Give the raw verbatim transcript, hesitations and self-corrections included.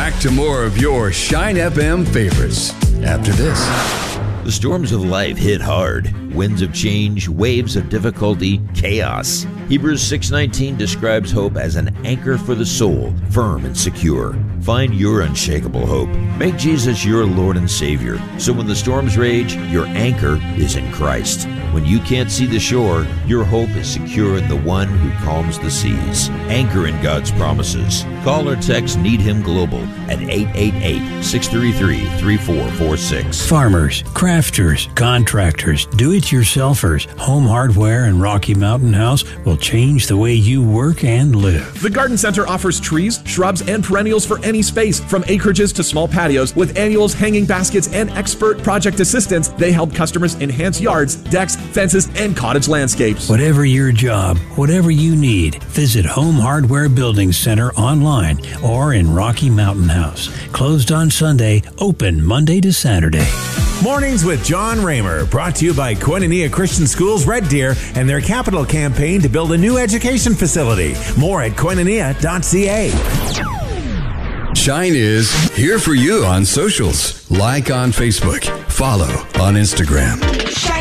Back to more of your Shine F M favorites after this. The storms of life hit hard. Winds of change, waves of difficulty, chaos. Hebrews six nineteen describes hope as an anchor for the soul, firm and secure. Find your unshakable hope. Make Jesus your Lord and Savior, so when the storms rage, your anchor is in Christ. When you can't see the shore, your hope is secure in the one who calms the seas. Anchor in God's promises. Call or text Need Him Global at eight eight eight, six three three, three four four six. Farmers, crafters, contractors, do-it-yourselfers, Home Hardware and Rocky Mountain House will change the way you work and live. The Garden Center offers trees, shrubs, and perennials for any space, from acreages to small patios. With annuals, hanging baskets, and expert project assistance, they help customers enhance yards, decks, fences, and cottage landscapes. Whatever your job, whatever you need, visit Home Hardware Building Center online or in Rocky Mountain House. Closed on Sunday, open Monday to Saturday. Mornings with John Raymer, brought to you by Koinonia Christian Schools Red Deer and their capital campaign to build a new education facility. More at koinonia dot c a. Shine is here for you on socials. Like on Facebook. Follow on Instagram.